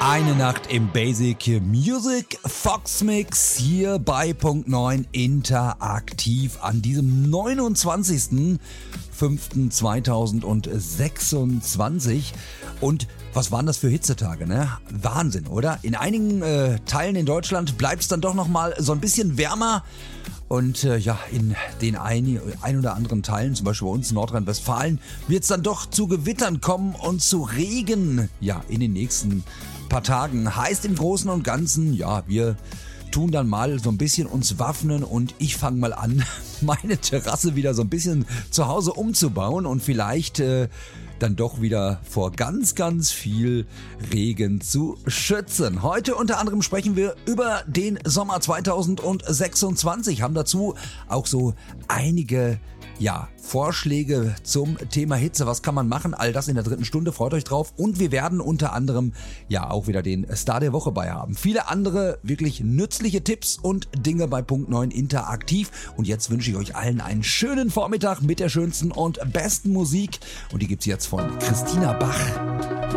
Eine Nacht im Basic Music Fox Mix hier bei Punkt 9 interaktiv an diesem 29.05.2026. Und was waren das für Hitzetage, ne? Wahnsinn, oder? In einigen Teilen in Deutschland bleibt es dann doch nochmal so ein bisschen wärmer. Und in den ein oder anderen Teilen, zum Beispiel bei uns in Nordrhein-Westfalen, wird es dann doch zu Gewittern kommen und zu Regen, in den nächsten paar Tagen. Heißt im Großen und Ganzen, wir tun dann mal so ein bisschen uns waffnen und ich fange mal an, meine Terrasse wieder so ein bisschen zu Hause umzubauen und vielleicht dann doch wieder vor ganz, ganz viel Regen zu schützen. Heute unter anderem sprechen wir über den Sommer 2026, haben dazu auch so einige Vorschläge zum Thema Hitze. Was kann man machen? All das in der dritten Stunde. Freut euch drauf. Und wir werden unter anderem auch wieder den Star der Woche bei haben. Viele andere wirklich nützliche Tipps und Dinge bei Punkt 9 interaktiv. Und jetzt wünsche ich euch allen einen schönen Vormittag mit der schönsten und besten Musik. Und die gibt's jetzt von Christina Bach.